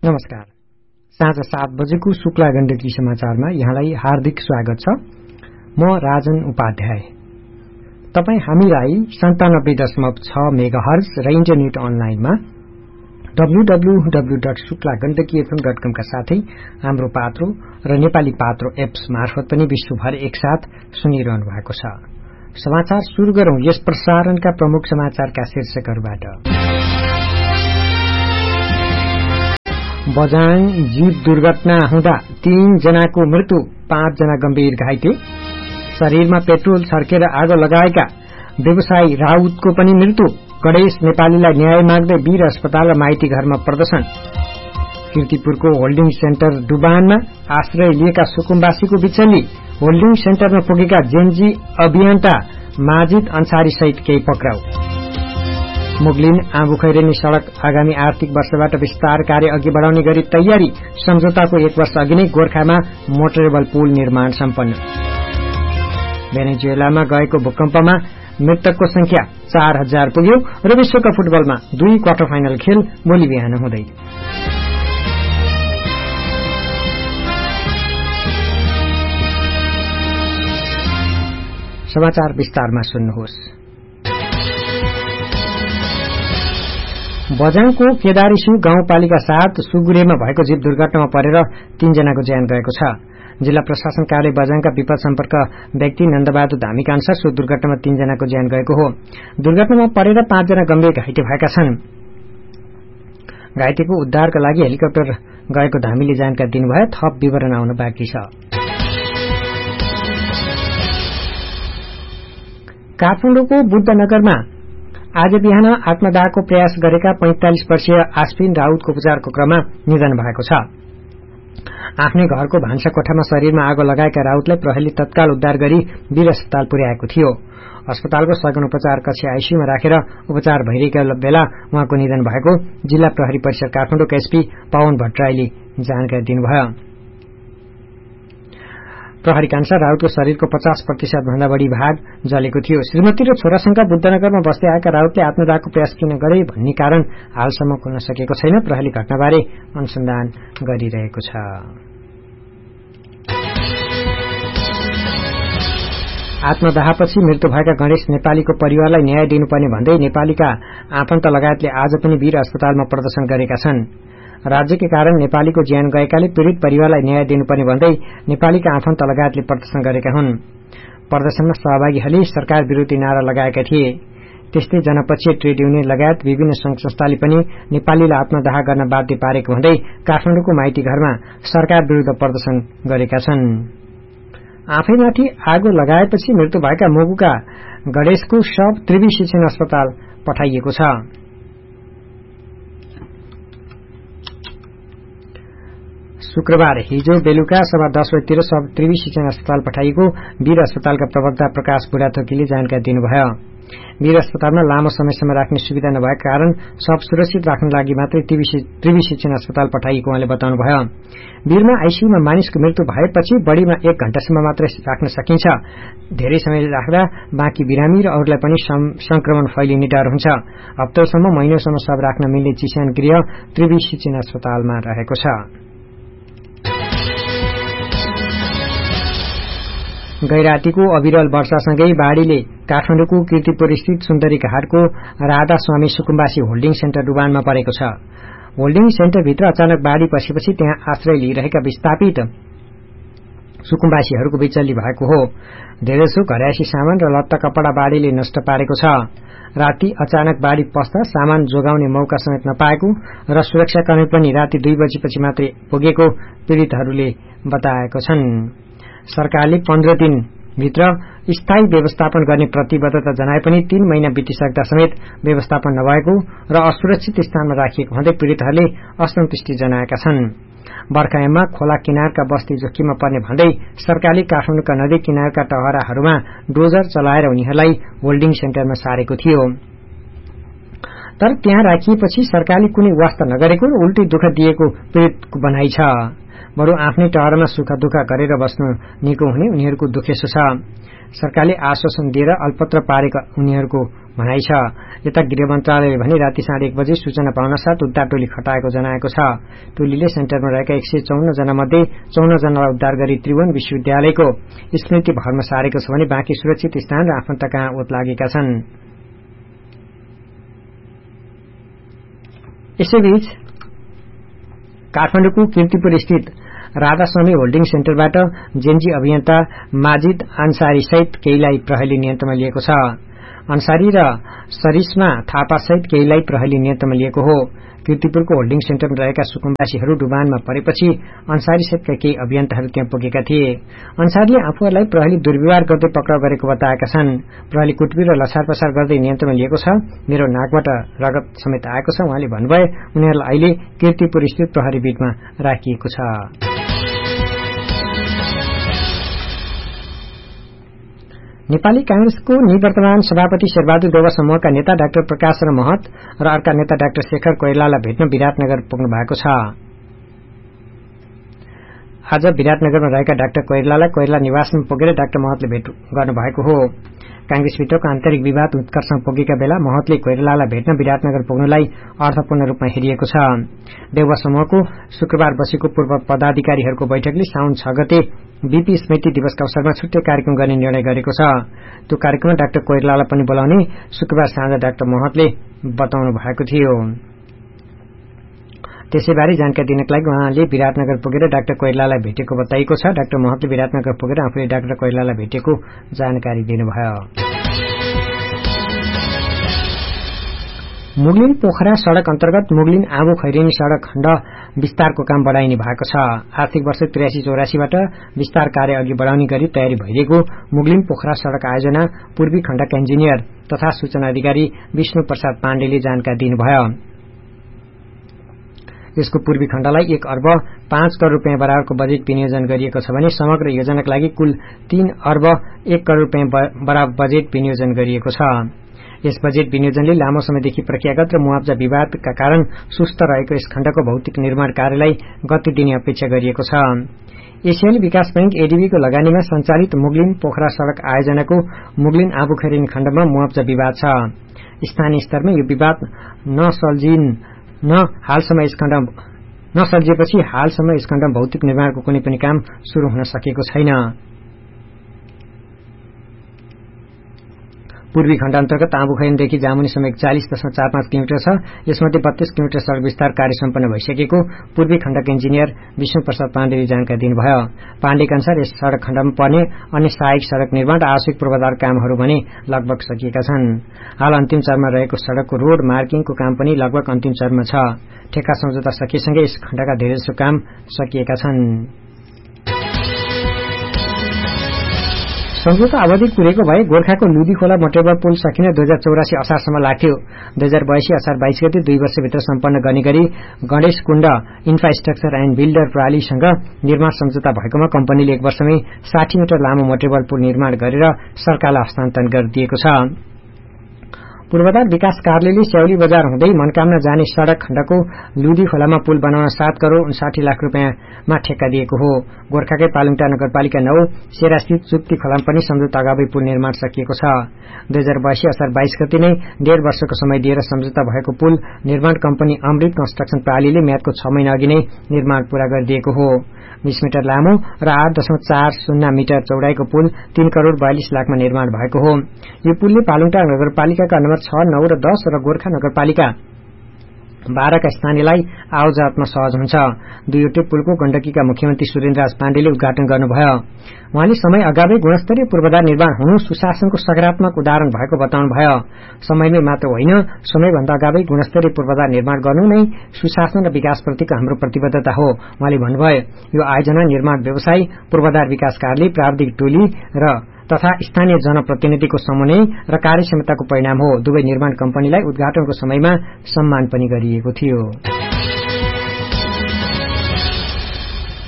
नमस्कार। साँझ 7 बजेको शुक्ला गण्डकी समाचारमा यहाँलाई हार्दिक स्वागत छ। म राजन उपाध्याय। तपाई हामीलाई 97.6 मेगाहर्ज र इन्टरनेट अनलाइनमा www.suklagandakifm.com का साथै हाम्रो पात्रो र नेपाली पात्रो एप्स मार्फत पनि विश्वभर एकसाथ सुनिरहनु भएको छ। समाचार सुरु गरौं यस प्रसारणका प्रमुख समाचारका शीर्षकहरूबाट। बझाङ जीव दुर्घटना हुँदा 3 जनाको मृत्यु, 5 जना गम्भीर घाइते। शरीरमा पेट्रोल छर्केर आगो लगाएका व्यवसायी राउतको पनि मृत्यु। गणेश नेपालीलाई न्याय माग्दै वीर अस्पताल र माइती घरमा प्रदर्शन। कीर्तिपुरको होल्डिङ सेन्टर डुबानमा आश्रय लिएका सुकुम्बासीको बिचल्ली। होल्डिङ सेन्टरमा पुगेका जेनजी अभियन्ता माजिद अन्सारी सहित केही पक्राउ। मुगलिन आँबुखैरेनी सड़क आगामी आर्थिक वर्षबाट विस्तार कार्य अघि बढ़ाउने गरी तयारी। सम्झौताको 1 वर्ष अघि नै गोर्खामा मोटरेबल पुल निर्माण सम्पन्न। भेनेजुएलामा गएको भूकम्पमा मृतकको संख्या 4000 पुग्यो र विश्वकप फुटबलमा 2 क्वार्टर फाइनल खेल भोलि बिहान हुँदै। समाचार विस्तारमा सुन्नुहोस्। बझाङको केदारीसु गाउँपालिका 7 सुगुरेमा भएको जीव दुर्घटनामा परेर 3 जनाको ज्यान गएको छ। जिल्ला प्रशासन कार्यालय बझाङका विपद सम्पर्क व्यक्ति नन्दबहादुर धामीका अनुसार सो दुर्घटनामा 3 जनाको ज्यान गएको हो। दुर्घटनामा परेर 5 जना गम्भीर घाइते भएका छन्। घाइतेको उद्धारका लागि हेलिकप्टर गएको धामीले जानकारी दिनुभयो। थप विवरण आउन बाँकी छ। काठमाडौँको बुद्धनगरमा आज बिहान आत्मदाहको प्रयास गरेका 45 वर्षीय आश्विन राउतको उपचारको क्रममा निधन भएको छ। आफ्नै घरको भान्सा कोठामा शरीरमा आगो लगाएका राउतलाई प्रहरीले तत्काल उद्धार गरी वीर अस्पताल पुर्याएको थियो। अस्पतालको सघन उपचार कक्ष आईसीयूमा राखेर उपचार भइरहेका बेला उहाँको निधन भएको जिल्ला प्रहरी परिसर काठमाडौँका एसपी पवन भट्टराईले जानकारी दिनुभयो। प्रहरीका अनुसार राउतको शरीरको 50% भन्दा बढ़ी भाग जलेको थियो। श्रीमती र छोरासँग बुद्धनगरमा बस्दै आएका राउतले आत्मदाहको प्रयास किन गरे भन्ने कारण हालसम्म खुल्न सकेको छैन। प्रहरीले घटनाबारे अनुसन्धान गरिरहेको छ। आत्मदाहपछि मृत्यु भएका गणेश नेपालीको परिवारलाई न्याय दिनुपर्ने भन्दै नेपालीका आफन्त लगायतले आज पनि वीर अस्पतालमा प्रदर्शन गरेका छन्। राज्यकै कारण नेपालीको ज्यान गएकाले पीड़ित परिवारलाई न्याय दिनुपर्ने भन्दै नेपालीका आफन्त लगायतले प्रदर्शन गरेका हुन्। प्रदर्शनमा सहभागीहरूले सरकार विरोधी नारा लगाएका थिए। त्यस्तै जनपक्षीय ट्रेड युनियन लगायत विभिन्न संघ संस्थाले पनि नेपालीलाई आत्मदाह गर्न बाध्य पारेको भन्दै काठमाडौँको माइती घरमा सरकार विरूद्ध प्रदर्शन गरेका छन्। आफैमाथि आगो लगाएपछि मृत्यु भएका मुगुका गणेशको शव त्रिवी शिक्षण अस्पताल पठाइएको छ। शुक्रबार हिजो बेलुका 10:15 बजेतिर शव त्रिवी शिक्षण अस्पताल पठाइएको वीर अस्पतालका प्रवक्ता प्रकाश बुढाथोकीले जानकारी दिनुभयो। वीर अस्पतालमा लामो समयसम्म राख्ने सुविधा नभएका कारण शव सुरक्षित राख्न लागि मात्रै त्रिवी शिक्षण अस्पताल पठाइएको उहाँले बताउनुभयो। वीरमा आईसीयूमा मानिसको मृत्यु भएपछि बढ़ीमा 1 घण्टासम्म मात्रै राख्न सकिन्छ। धेरै समय राख्दा बाँकी बिरामी र अरूलाई पनि संक्रमण फैलिने डर हुन्छ। हप्तौसम्म महिनौसम्म शव राख्न मिल्ने चिसान गृह त्रिवी शिक्षण अस्पतालमा रहेको छ। गैरातीको अविरल वर्षासँगै बाढ़ीले काठमाडौँको कीर्तिपुर स्थित सुन्दरी घाटको राधा स्वामी सुकुम्बासी होल्डिङ सेन्टर डुबानमा परेको छ। होल्डिङ सेन्टरभित्र अचानक बाढ़ी पसेपछि त्यहाँ आश्रय लिइरहेका विस्थापित सुकुम्बासीहरूको बिचल्ली भएको हो। धेरैजसो घरयासी सामान र लत्ता कपड़ा बाढ़ीले नष्ट पारेको छ। राति अचानक बाढ़ी पस्दा सामान जोगाउने मौका समेत नपाएको र सुरक्षाकर्मी पनि राति 2 बजेपछि मात्रै पुगेको पीड़ितहरूले बताएको छन्। सरकारले 15 दिनभित्र स्थायी व्यवस्थापन गर्ने प्रतिबद्धता जनाए पनि 3 महिना बितिसक्दा समेत व्यवस्थापन नभएको र असुरक्षित स्थानमा राखिएको भन्दै पीड़ितहरूले असन्तुष्टि जनाएका छन्। बर्खायाममा खोला किनारका बस्ती जोखिममा पर्ने भन्दै सरकारले काठमाडौँका नदी किनारका टहराहरूमा डोजर चलाएर उनीहरूलाई होल्डिङ सेन्टरमा सारेको थियो। तर त्यहाँ राखिएपछि सरकारले कुनै वास्ता नगरेको र उल्टै दुःख दिएको पीड़ितको भनाइ छ। बरु आफ्नै टहरमा सुख दुःख गरेर बस्नु निको हुने उनीहरूको दुखेसो छ। सरकारले आश्वासन दिएर अल्पत्र पारेको उनीहरूको भनाइ छ। यता गृह मन्त्रालयले भने राति 1:30 बजे सूचना पाउन साथ उद्धार टोली खटाएको जनाएको छ। टोलीले सेन्टरमा रहेका 154 जना मध्ये 54 जनालाई उद्धार गरी त्रिभुवन विश्वविद्यालयको स्मृति भवनमा सारेको छ भने बाँकी सुरक्षित स्थान र आफन्त कहाँ ओत लागेका छन्। यसैबीच काठमाडौँको कीर्तिपुर स्थित राधास्वामी होल्डिङ सेन्टरबाट जेनजी अभियन्ता माजिद अन्सारी सहित केहीलाई प्रहरीले नियन्त्रणमा लिएको छ। अन्सारी र सरिस्मा थापा सहित केहीलाई प्रहरीले नियन्त्रणमा लिएको हो। कीर्तिपुरको होल्डिङ सेन्टरमा रहेका सुकुम्बासीहरू डुबानमा परेपछि अन्सारी सहितका केही अभियन्ताहरू त्यहाँ पुगेका थिए। अन्सारीले आफूहरूलाई प्रहरीले दुर्व्यवहार गर्दै पक्राउ गरेको बताएका छन्। प्रहरीले कुटपिट र लसार पसार गर्दै नियन्त्रणमा लिएको छ। मेरो नाकबाट रगत समेत आएको छ। उहाँले भन्नुभयो उनीहरूलाई अहिले कीर्तिपुर स्थित प्रहरी बीटमा राखिएको छ। नेपाली कांग्रेसको निवर्तमान सभापति शेरबहादुर देउवा समूहका नेता डाक्टर प्रकाश र महत र अर्का नेता डाक्टर शेखर कोइरालालाई भेट्न विराटनगर पुग्नु भएको छ। आज विराटनगरमा रहेका डाक्टर कोइरालालाई कोइराला निवासमा पुगेर डाक्टर महतले भेट गर्नुभएको हो। कांग्रेसभित्रको आन्तरिक विवाद उत्कर्षमा पुगेका बेला महतले कोइरालालाई भेट्न विराटनगर पुग्नुलाई अर्थपूर्ण रूपमा हेरिएको छ। देउवा समूहको शुक्रबार बसेको पूर्व पदाधिकारीहरूको बैठकले साउन 6 गते बीपी स्मृति दिवसका अवसरमा छुट्टै कार्यक्रम गर्ने निर्णय गरेको छ। त्यो कार्यक्रममा डाक्टर कोइरालालाई पनि बोलाउने शुक्रबार साँझ डाक्टर महतले बताउनु भएको थियो। त्यसैबारे जानकारी दिनका लागि उहाँले विराटनगर पुगेर डाक्टर कोइरालालाई भेटेको बताइएको छ। डाक्टर महतले विराटनगर पुगेर आफूले डाक्टर कोइरालालाई भेटेको जानकारी दिनुभयो। मुगलिन पोखरा सड़क अन्तर्गत मुगलिन आबु खैरेनी सड़क खण्ड विस्तारको काम बढ़ाइने भएको छ। आर्थिक वर्ष 83-84 बाट विस्तार कार्य अघि बढ़ाउने गरी तयारी भइरहेको मुगलिन पोखरा सड़क आयोजना पूर्वी खण्डका इन्जिनियर तथा सूचना अधिकारी विष्णु प्रसाद पाण्डेले जानकारी दिनुभयो। यसको पूर्वी खण्डलाई 1 अर्ब 5 करोड़ रुपियाँ बराबरको बजेट विनियोजन गरिएको छ भने समग्र योजनाका लागि कुल 3 अर्ब 1 करोड़ रुपियाँ बराबर बजेट विनियोजन गरिएको छ। यस बजेट विनियोजनले लामो समयदेखि प्रक्रियागत र मुआवजा विवादका कारण सुस्त रहेको यस खण्डको भौतिक निर्माण कार्यलाई गति दिने अपेक्षा गरिएको छ। एसियाली विकास बैंक एडीबीको लगानीमा सञ्चालित मुगलिन पोखरा सड़क आयोजनाको मुगलिन आबु खैरेनी खण्डमा मुआवजा विवाद छ। स्थानीय स्तरमा यो विवाद नसल्झिएपछि हालसम्म यस खण्डमा भौतिक निर्माणको कुनै पनि काम शुरू हुन सकेको छैन। पूर्वी खण्ड अन्तर्गत आबु खैरेनीदेखि जामुनीसम्म 41.45 किलोमिटर छ। यसमध्ये 32 किलोमिटर सड़क विस्तार कार्य सम्पन्न भइसकेको पूर्वी खण्डका इन्जिनियर विष्णु प्रसाद पाण्डेले जानकारी दिनुभयो। पाण्डेका अनुसार यस सड़क खण्डमा पर्ने अन्य सहायक सड़क निर्माण र आवश्यक पूर्वाधार कामहरू भने लगभग सकिएका छन्। हाल अन्तिम चरणमा रहेको सड़कको रोड मार्किङको काम पनि लगभग अन्तिम चरणमा छ। ठेक्का सम्झौता सकिएसँगै यस खण्डका धेरैजसो काम सकिएका छन्। सम्झौता अवधि पुगेको भए गोर्खाको लुदी खोला मोटेबल पुल सकिन 2084 असारसम्म लाग्थ्यो। 2082 असार 22 गते 2 वर्षभित्र सम्पन्न गर्ने गरी गणेश कुण्ड इन्फ्रास्ट्रक्चर एण्ड बिल्डर प्रणालीसँग निर्माण सम्झौता भएकोमा कम्पनीले 1 वर्षमै 60 मिटर लामो मोटेबल पुल निर्माण गरेर सरकारलाई हस्तान्तरण गरिदिएको छ। पूर्वाधार विकास कार्यालयले स्याउली बजार हुँदै मनकामना जाने सड़क खण्डको लुदी खोलामा पुल बनाउन 7 करोड़ 59 लाख रुपियाँमा ठेक्का दिएको हो। गोर्खाकै पालुङटा नगरपालिका 9 सेरास्थित चुप्ती खोलामा पनि सम्झौता अगावै पुल निर्माण सकिएको छ। 2082 असार 22 गते नै 1.5 वर्षको समय दिएर सम्झौता भएको पुल निर्माण कम्पनी अमृत कन्स्ट्रक्सन प्रणालीले म्यादको 6 महिना अघि नै निर्माण पूरा गरिदिएको हो। 20 मिटर लामो र 8.40 मिटर चौडाईको पुल 3 करोड़ 42 लाखमा निर्माण भएको हो। यो पुलले पालुङटा नगरपालिकाका नम्बर 6, 9 र 10 र गोर्खा नगरपालिका 12 का स्थानीयलाई आवाजावतमा सहज हुन्छ। दुईवटै पुलको गण्डकीका मुख्यमन्त्री सुरेन्द्रराज पाण्डेले उद्घाटन गर्नुभयो। उहाँले समय अगावै गुणस्तरीय पूर्वाधार निर्माण हुनु सुशासनको सकारात्मक उदाहरण भएको बताउनुभयो। समयमै मात्र होइन, समयभन्दा अगावै गुणस्तरीय पूर्वाधार निर्माण गर्नु नै सुशासन र विकासप्रतिको हाम्रो प्रतिबद्धता हो। उहाँले भन्नुभयो यो आयोजना निर्माण व्यवसाय पूर्वाधार विकास कार्यालय प्राविधिक टोली तथा स्थानीय जनप्रतिनिधिको समन्वय र कार्यक्षमताको परिणाम हो। दुवै निर्माण कम्पनीलाई उद्घाटनको समयमा सम्मान पनि गरिएको थियो।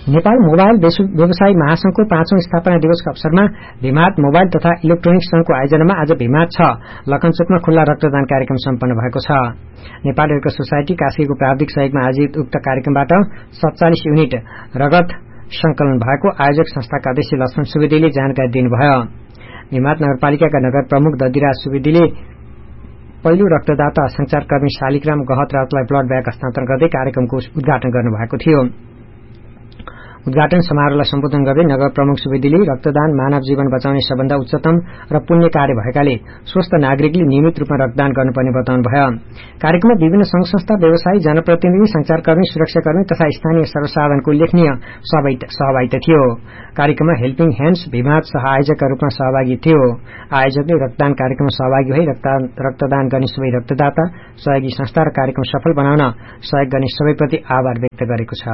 नेपाल मोबाइल व्यवसायी महासंघको 5औं स्थापना दिवसको अवसरमा भिमात मोबाइल तथा इलेक्ट्रोनिक्स संघको आयोजनामा आज भिमात 6 लखनचोकमा खुल्ला रक्तदान कार्यक्रम सम्पन्न भएको छ। नेपाल रेड क्रस सोसाइटी कास्कीको प्राविधिक सहयोगमा आयोजित उक्त कार्यक्रमबाट 47 युनिट रगत संकलन भएको आयोजक संस्थाका अध्यक्ष लक्ष्मण सुवेदीले जानकारी दिनुभयो। भिमात नगरपालिकाका नगर प्रमुख दधिराज सुवेदीले पहिलो रक्तदाता संचारकर्मी शालिग्राम गहत राउतलाई ब्लड ब्याग हस्तान्तरण गर्दै कार्यक्रमको उद्घाटन गर्नुभएको थियो। उद्घाटन समारोहलाई सम्बोधन गर्दै नगर प्रमुख सुवेदीले रक्तदान मानव जीवन बचाउने सबभन्दा उच्चतम र पुण्य कार्य भएकाले स्वस्थ नागरिकले नियमित रूपमा रक्तदान गर्नुपर्ने बताउनुभयो। कार्यक्रममा विभिन्न संघ संस्था, व्यवसायी, जनप्रतिनिधि, संचारकर्मी, सुरक्षाकर्मी तथा स्थानीय सर्वसाधारणको उल्लेखनीय सहभागिता थियो। कार्यक्रममा हेल्पिङ ह्याण्ड्स भिमात सह-आयोजकका रूपमा सहभागी थियो। आयोजकले रक्तदान कार्यक्रममा सहभागी भई रक्तदान गर्ने सबै रक्तदाता, सहयोगी संस्था र कार्यक्रम सफल बनाउन सहयोग गर्ने सबैप्रति आभार व्यक्त गरेको छ।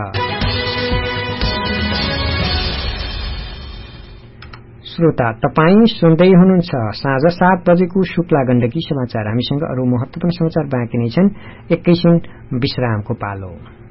श्रोता, तपाई सुन्दै हुनुहुन्छ साँझ 7 बजेको शुक्ला गण्डकी समाचार। हामीसँग अरू महत्वपूर्ण समाचार बाँकी नै छन्। एकैछिन विश्रामको पालो।